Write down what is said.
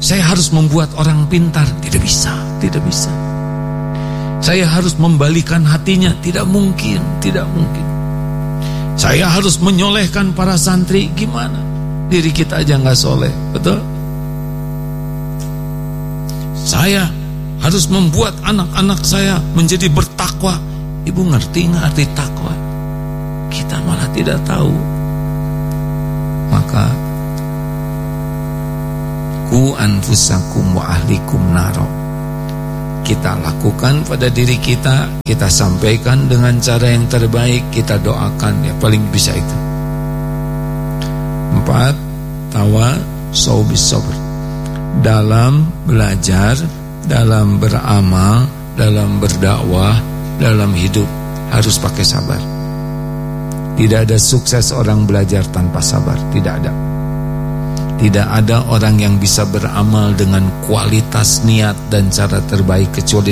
Saya harus membuat orang pintar. Tidak bisa, tidak bisa. Saya harus membalikan hatinya. Tidak mungkin, tidak mungkin. Saya harus menyolehkan para santri. Gimana? Diri kita aja gak soleh, betul? Saya harus membuat anak-anak saya menjadi bertakwa. Ibu ngerti nggak arti takwa? Kita malah tidak tahu. Maka ku anfusakum wa ahlikum naro, kita lakukan pada diri kita, kita sampaikan dengan cara yang terbaik, kita doakan, ya paling bisa itu. 4. Tawa saubis sabr, dalam belajar, dalam beramal, dalam berdakwah, dalam hidup harus pakai sabar. Tidak ada sukses orang belajar tanpa sabar, tidak ada. Tidak ada orang yang bisa beramal dengan kualitas niat dan cara terbaik kecuali